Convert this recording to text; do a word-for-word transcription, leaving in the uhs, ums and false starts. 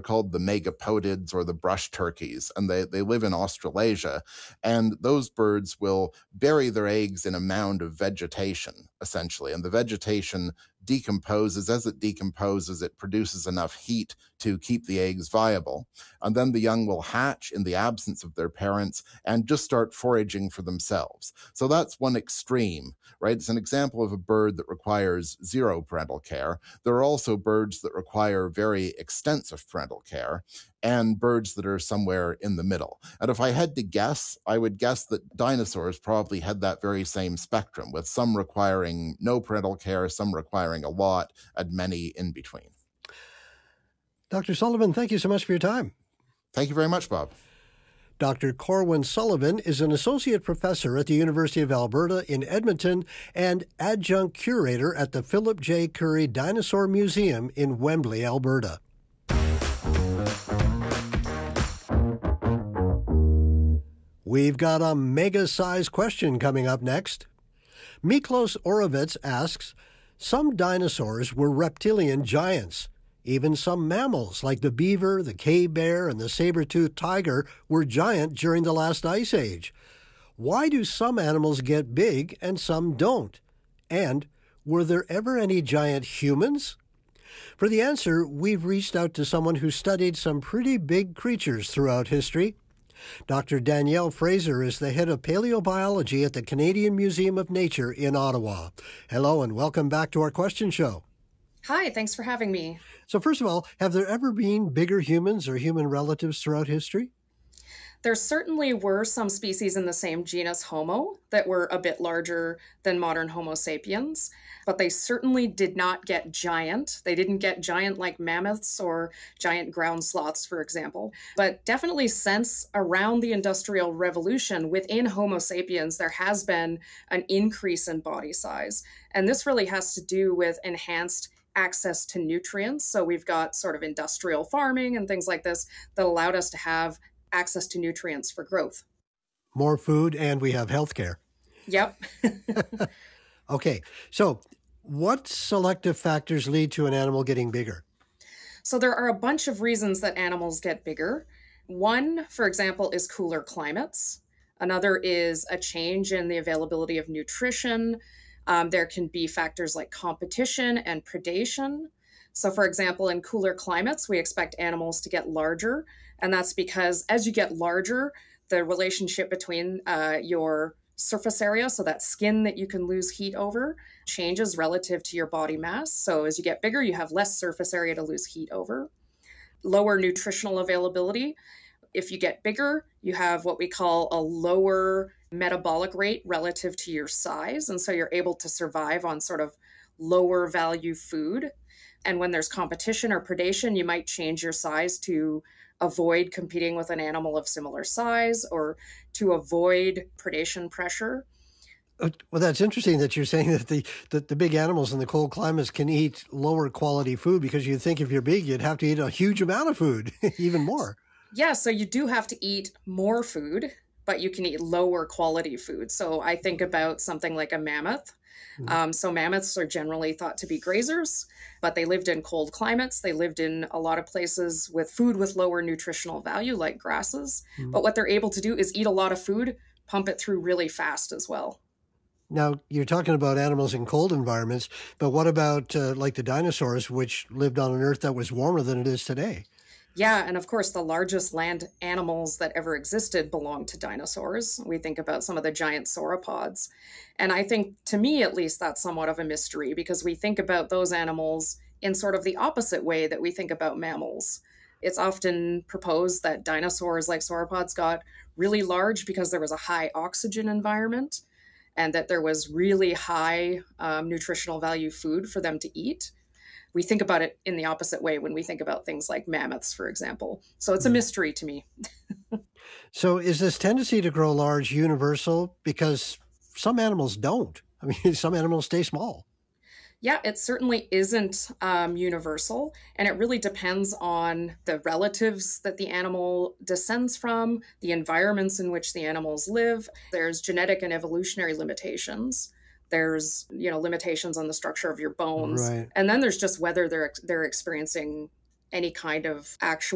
called the megapodids or the brush turkeys, and they, they live in Australasia. And those birds will bury their eggs in a mound of vegetation, essentially. And the vegetation decomposes. As it decomposes, it produces enough heat to keep the eggs viable. And then the young will hatch in the absence of their parents and just start foraging for themselves. So that's one extreme, right? It's an example of a bird that requires zero parental care. There are also birds that require very extensive parental care, and birds that are somewhere in the middle. And if I had to guess, I would guess that dinosaurs probably had that very same spectrum, with some requiring no parental care, some requiring a lot, and many in between. Doctor Sullivan, thank you so much for your time. Thank you very much, Bob. Doctor Corwin Sullivan is an associate professor at the University of Alberta in Edmonton and adjunct curator at the Philip J. Currie Dinosaur Museum in Wembley, Alberta. We've got a mega-sized question coming up next. Miklos Orovitz asks, some dinosaurs were reptilian giants. Even some mammals, like the beaver, the cave bear, and the saber-toothed tiger, were giant during the last ice age. Why do some animals get big and some don't? And were there ever any giant humans? For the answer, we've reached out to someone who studied some pretty big creatures throughout history. Doctor Danielle Fraser is the head of paleobiology at the Canadian Museum of Nature in Ottawa. Hello and welcome back to our question show. Hi, thanks for having me. So first of all, have there ever been bigger humans or human relatives throughout history? There certainly were some species in the same genus Homo that were a bit larger than modern Homo sapiens, but they certainly did not get giant. They didn't get giant like mammoths or giant ground sloths, for example. But definitely since around the Industrial Revolution, within Homo sapiens, there has been an increase in body size. And this really has to do with enhanced access to nutrients. So we've got sort of industrial farming and things like this that allowed us to have access to nutrients for growth. More food, and we have healthcare. Yep. Okay, so what selective factors lead to an animal getting bigger? So there are a bunch of reasons that animals get bigger. One, for example, is cooler climates. Another is a change in the availability of nutrition. Um, there can be factors like competition and predation. So, for example, in cooler climates, we expect animals to get larger. And that's because as you get larger, the relationship between uh, your surface area, so that skin that you can lose heat over, changes relative to your body mass. So as you get bigger, you have less surface area to lose heat over. Lower nutritional availability. If you get bigger, you have what we call a lower metabolic rate relative to your size. And so you're able to survive on sort of lower value food. And when there's competition or predation, you might change your size to avoid competing with an animal of similar size or to avoid predation pressure. Well, that's interesting that you're saying that the that the big animals in the cold climates can eat lower quality food, because you'd think if you're big, you'd have to eat a huge amount of food, even more. Yeah, so you do have to eat more food, but you can eat lower quality food. So I think about something like a mammoth. Mm-hmm. Um, so mammoths are generally thought to be grazers, but they lived in cold climates. They lived in a lot of places with food with lower nutritional value, like grasses. Mm-hmm. But what they're able to do is eat a lot of food, pump it through really fast as well. Now, you're talking about animals in cold environments, but what about uh, like the dinosaurs, which lived on an Earth that was warmer than it is today? Yeah, and of course, the largest land animals that ever existed belonged to dinosaurs. We think about some of the giant sauropods. And I think, to me at least, that's somewhat of a mystery, because we think about those animals in sort of the opposite way that we think about mammals. It's often proposed that dinosaurs, like sauropods, got really large because there was a high oxygen environment and that there was really high um, nutritional value food for them to eat. We think about it in the opposite way when we think about things like mammoths, for example. So it's a mystery to me. So is this tendency to grow large universal? Because some animals don't. I mean, some animals stay small. Yeah, it certainly isn't um, universal. And it really depends on the relatives that the animal descends from, the environments in which the animals live. There's genetic and evolutionary limitations. There's, you know, limitations on the structure of your bones. Right. And then there's just whether they're they're experiencing any kind of actual